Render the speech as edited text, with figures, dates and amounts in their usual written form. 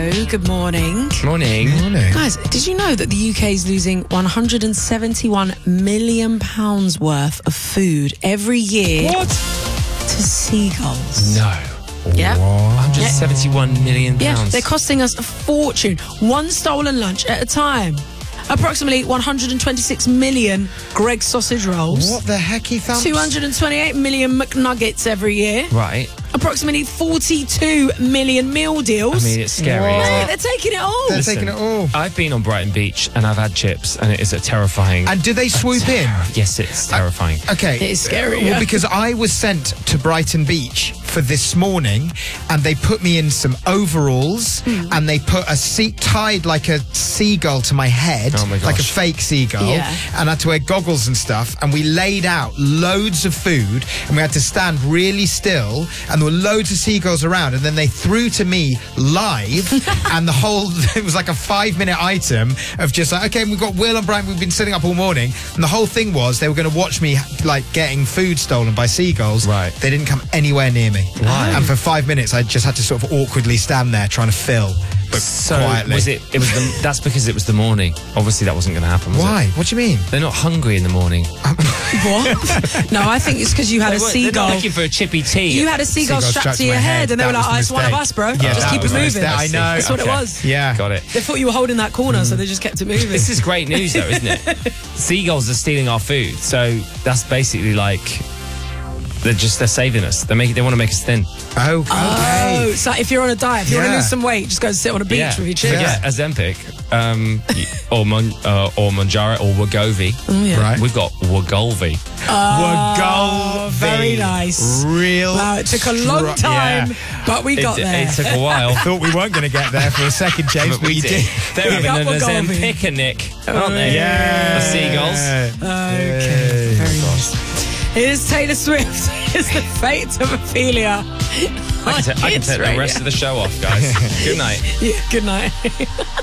Good morning. Morning. Guys, did you know that the UK is losing £171 million worth of food every year What? to seagulls? No. Yeah. 171 million Yeah, pounds. they're costing us a fortune. One stolen lunch at a time. Approximately 126 million Greggs sausage rolls. What the heck, he found? 228 million McNuggets every year. Right. Approximately 42 million meal deals. I mean, it's scary. What? Isn't Mate, it? they're taking it all. They're Listen, taking it all. I've been on Brighton Beach and I've had chips and it is a terrifying. And do they swoop in? Yes, it's terrifying. Okay. It is scary, Well, yeah. because I was sent to Brighton Beach for this morning and they put me in some overalls and they put a seat tied like a seagull to my head, Oh my like a gosh. fake seagull. Yeah. And I had to wear goggles and stuff. And we laid out loads of food and we had to stand really still. And there were loads of seagulls around. And then they threw to me live. And the whole, it was like a 5-minute item of just like, okay, we've got Will and Brian, we've been sitting up all morning. And the whole thing was they were going to watch me like getting food stolen by seagulls. Right. They didn't come anywhere near me. Why? And for 5 minutes, I just had to sort of awkwardly stand there trying to fill, but So quietly. that's because it was the morning. Obviously that wasn't going to happen, was Why? it? What do you mean? They're not hungry in the morning. What? No, I think it's because you had a They're seagull. not looking for a chippy tea. You had a seagull strapped to your my head, and they were That like, was "Oh, the it's one of mistake. us, bro. Yeah, Just that keep it was the moving." mistake. I know. That's what it Okay. was. Yeah. Got it. They thought you were holding that corner, so they just kept it moving. This is great news, though, isn't it? Seagulls are stealing our food, so that's basically like they're saving us. They want to make us thin. Oh, Oh, okay. so if you're on a diet, if you want to Yeah. lose some weight, just go and sit on a beach with your chips. Yeah, Ozempic, or Monjaro, or Wegovy. Yeah. Right. We've got Wegovy. Oh, very nice. Real. Wow, it took a long time, but we got there. It took a while. Thought we weren't going to get there for a second, James, But we did. They're We having got an Wegovy. Ozempic, Nick, aren't they? Yeah. The seagulls. Okay, very nice. Here's Taylor Swift. It's the fate of Ophelia. I can take the rest of the show off, guys. Good night. Yeah, good night.